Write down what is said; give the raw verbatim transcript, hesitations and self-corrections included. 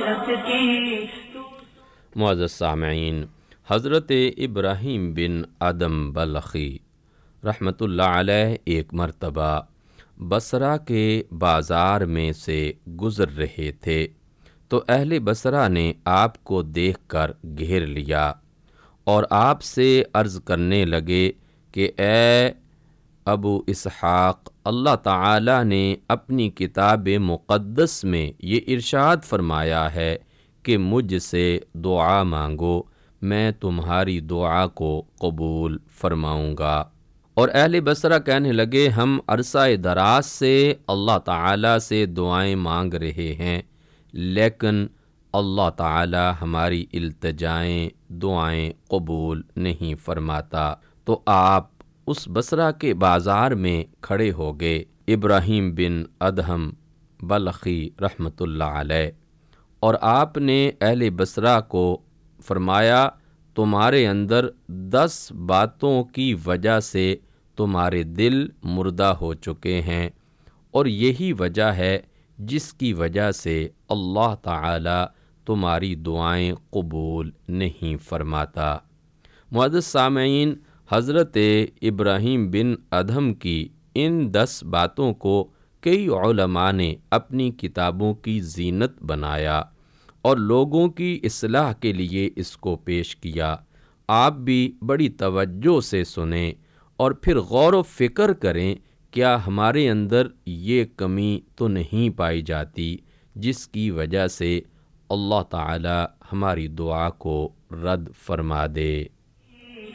معزز سامعین، حضرت ابراہیم بن ادم بلخی رحمۃ اللہ علیہ ایک مرتبہ بصرہ کے بازار میں سے گزر رہے تھے تو اہل بصرہ نے آپ کو دیکھ کر گھیر لیا اور آپ سے عرض کرنے لگے کہ اے ابو اسحاق، اللہ تعالی نے اپنی کتاب مقدس میں یہ ارشاد فرمایا ہے کہ مجھ سے دعا مانگو، میں تمہاری دعا کو قبول فرماؤں گا۔ اور اہل بصرہ کہنے لگے، ہم عرصہ دراز سے اللہ تعالی سے دعائیں مانگ رہے ہیں، لیکن اللہ تعالی ہماری التجائیں دعائیں قبول نہیں فرماتا۔ تو آپ اس بصرہ کے بازار میں کھڑے ہو گئے، ابراہیم بن ادہم بلخی رحمۃ اللہ علیہ، اور آپ نے اہل بصرہ کو فرمایا تمہارے اندر دس باتوں کی وجہ سے تمہارے دل مردہ ہو چکے ہیں، اور یہی وجہ ہے جس کی وجہ سے اللہ تعالی تمہاری دعائیں قبول نہیں فرماتا۔ معزز سامعین، حضرت ابراہیم بن ادہم کی ان دس باتوں کو کئی علماء نے اپنی کتابوں کی زینت بنایا اور لوگوں کی اصلاح کے لیے اس کو پیش کیا۔ آپ بھی بڑی توجہ سے سنیں اور پھر غور و فکر کریں، کیا ہمارے اندر یہ کمی تو نہیں پائی جاتی جس کی وجہ سے اللہ تعالی ہماری دعا کو رد فرما دے۔